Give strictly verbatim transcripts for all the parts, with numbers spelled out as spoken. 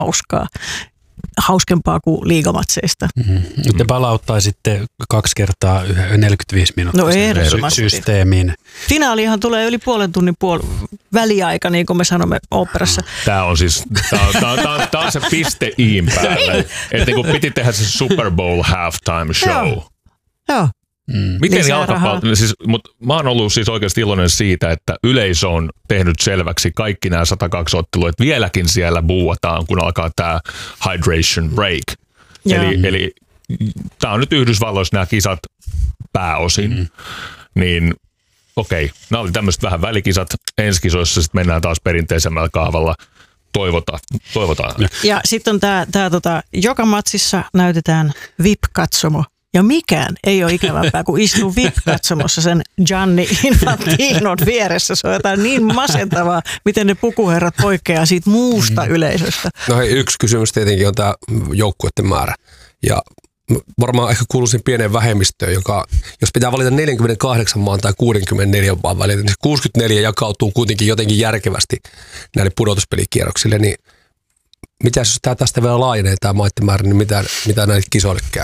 hauskaa. Hauskempaa kuin liigamatseista. Mm-hmm. Nyt te palauttaisitte kaksi kertaa neljäkymmentäviisi minuuttia no ehdottomasti systeemiin. Finaalihan tulee yli puolen tunnin puol- väliaika, niin kuin me sanomme oopperassa. Tämä on siis, tämä on, tämä on, tämä on, tämä on se piste iin päälle. Että kun piti tehdä se Super Bowl halftime show. Joo. Joo. Mm. Miten jalkapallo, siis, mutta mä oon ollut siis oikeasti iloinen siitä, että yleisö on tehnyt selväksi kaikki nämä sata kaksi ottelua, että vieläkin siellä buuataan, kun alkaa tämä hydration break. Joo. Eli, eli tämä on nyt Yhdysvalloissa nämä kisat pääosin, mm. niin okei, okay, nämä oli tämmöiset vähän välikisat, ensi kisoissa sitten mennään taas perinteisemmällä kaavalla. Toivotaan. Toivotaan. Ja, ja sitten on tämä, tämä tota, joka matsissa näytetään V I P-katsomo. Ja mikään ei ole ikävämpää, kuin istuu V I P-katsomossa sen Gianni Infantinon vieressä. Se on jotain niin masentavaa, miten ne pukuherrat poikkeaa siitä muusta yleisöstä. No hei, yksi kysymys tietenkin on tämä joukkueiden määrä. Ja varmaan ehkä kuuluisin pieneen vähemmistöön, joka, jos pitää valita neljäkymmentäkahdeksan maan tai kuusikymmentäneljä maan välillä, niin kuusikymmentäneljä jakautuu kuitenkin jotenkin järkevästi näille pudotuspelikierroksille. Niin mitä jos tämä tästä vielä laajenee tämä maiden määrä, niin mitä, mitä näitä kisoille käy?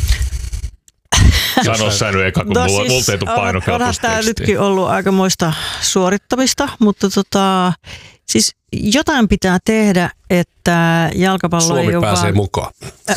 Sano sä nyt eka, kun no mulla, siis multa ei tule painokelpoista onhan tämä nytkin ollut aikamoista suorittamista, mutta tota, siis jotain pitää tehdä, että jalkapallo Suomi ei Suomi pääsee vaan mukaan.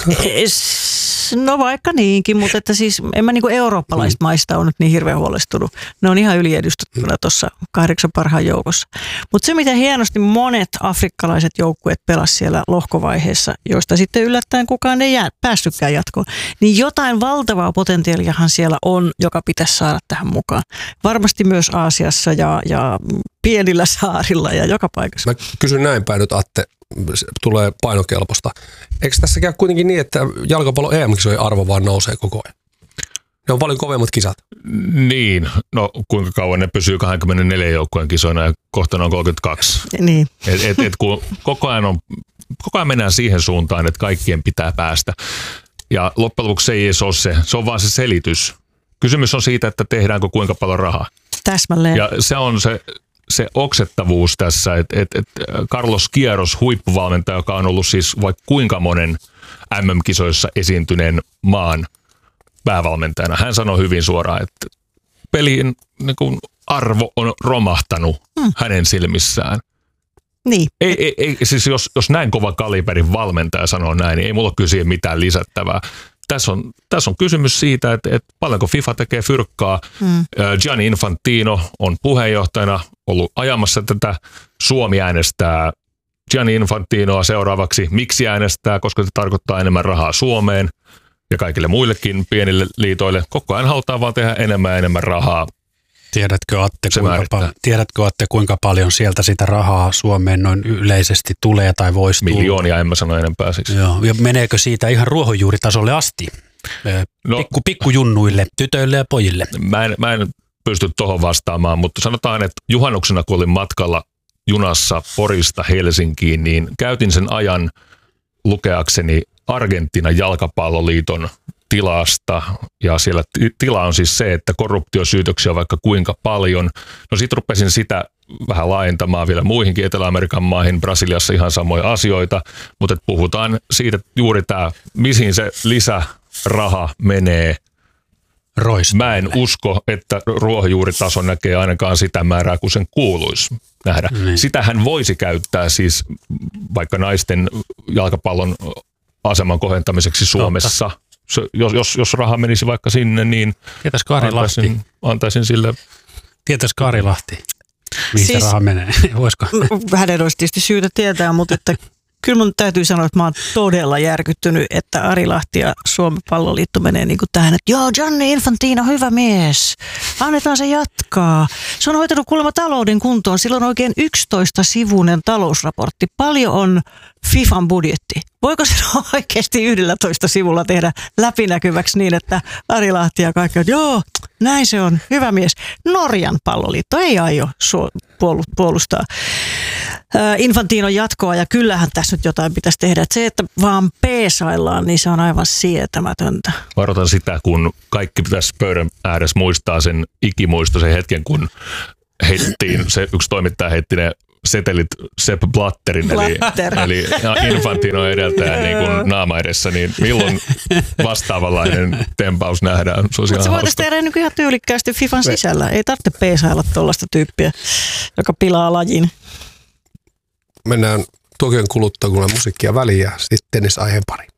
No vaikka niinkin, mutta että siis en mä niinku eurooppalaista mm. maista ole nyt niin hirveän huolestunut. Ne on ihan yliedustettuna tuossa kahdeksan parhaan joukossa. Mutta se, mitä hienosti monet afrikkalaiset joukkueet pelasivat siellä lohkovaiheessa, joista sitten yllättäen kukaan ei jää, päässytkään jatkoon, niin jotain valtavaa potentiaaliahan siellä on, joka pitäisi saada tähän mukaan. Varmasti myös Aasiassa ja, ja pienillä saarilla ja joka paikassa. Mä kysyn näin päin nyt, Atte, tulee painokelposta. Eikö tässä käy kuitenkin niin, että jalkapallo E M-kisojen arvo vaan nousee koko ajan? Ne on paljon kovemmat kisat. Niin, no kuinka kauan ne pysyy kaksikymmentäneljä joukkueen kisoina ja kohta on kolmekymmentäkaksi. Niin. Et, et, et kun koko ajan, on, koko ajan mennään siihen suuntaan, että kaikkien pitää päästä. Ja loppujen lopuksi se ei edes ole se, se on vaan se selitys. Kysymys on siitä, että tehdäänkö kuinka paljon rahaa. Täsmälleen. Ja se on se... se oksettavuus tässä, että et, et Carlos Queiroz, huippuvalmentaja, joka on ollut siis vaikka kuinka monen M M-kisoissa esiintyneen maan päävalmentajana, hän sanoi hyvin suoraan, että pelin niin kuin arvo on romahtanut hmm. hänen silmissään. Niin. Ei, ei, ei, siis jos, jos näin kova kaliberin valmentaja sanoo näin, niin ei mulla ole kyllä siihen mitään lisättävää. Tässä on, tässä on kysymys siitä, että, että paljonko FIFA tekee fyrkkaa. Mm. Gianni Infantino on puheenjohtajana ollut ajamassa tätä. Suomi äänestää Gianni Infantinoa seuraavaksi. Miksi äänestää? Koska se tarkoittaa enemmän rahaa Suomeen ja kaikille muillekin pienille liitoille. Koko ajan halutaan vaan tehdä enemmän ja enemmän rahaa. Tiedätkö Atte, kuinka pal- tiedätkö, Atte, kuinka paljon sieltä sitä rahaa Suomeen noin yleisesti tulee tai voisi tulla? Miljoonia, en mä sano enempää siis. Joo, ja meneekö siitä ihan ruohonjuuritasolle asti? No, Pikku, pikkujunnuille, tytöille ja pojille. Mä en, mä en pysty tuohon vastaamaan, mutta sanotaan, että juhannuksena kun olin matkalla junassa Porista Helsinkiin, niin käytin sen ajan lukeakseni Argentiinan jalkapalloliiton tilasta, ja siellä tila on siis se, että korruptiosyytöksiä on vaikka kuinka paljon. No sit rupesin sitä vähän laajentamaan vielä muihinkin Etelä-Amerikan maihin, Brasiliassa ihan samoja asioita, mutta puhutaan siitä, että juuri tämä, mihin se lisäraha menee. Roistoille. Mä en usko, että ruohonjuuritaso näkee ainakaan sitä määrää, kun sen kuuluisi nähdä. Niin. Sitähän voisi käyttää siis vaikka naisten jalkapallon aseman kohentamiseksi Suomessa. Totta. Jos, jos, jos raha menisi vaikka sinne, niin antaisin, antaisin sille. Tietäisi Kari Lahti, mihin siis, se raha menee? Voisiko? Hänen olisi tietysti syytä tietää, mutta että kyllä mun täytyy sanoa, että mä oon todella järkyttynyt, että Ari Lahti ja Suomen palloliitto menee niin kuin tähän, että joo, Gianni Infantino, hyvä mies. Annetaan se jatkaa. Se on hoitanut kuulemma talouden kuntoon. Sillä on oikein yksitoista-sivuinen talousraportti. Paljon on FIFAn budjetti. Voiko se oikeasti yksitoista sivulla tehdä läpinäkyväksi niin, että Ari Lahti ja kaikki, että joo, näin se on, hyvä mies. Norjan palloliitto ei aio puolustaa Infantinon jatkoa, ja kyllähän tässä nyt jotain pitäisi tehdä. Että se, että vaan peesaillaan, niin se on aivan sietämätöntä. Varoitan sitä, kun kaikki tässä pöydän ääressä muistaa sen ikimuistoisen hetken, kun heittiin, se yksi toimittaja heitti ne setelit Sepp Blatterin, Blatter. eli, eli Infantino edeltäjä niin kuin naama edessä, niin milloin vastaavanlainen tempaus nähdään? Se Mutta se voitaisiin tehdä niin ihan tyylikkäästi Fifan sisällä. Ei tarvitse peisailla tuollaista tyyppiä, joka pilaa lajin. Mennään Tokion kuluttua, kun on musiikkia väliin ja sitten tennisaiheen pari.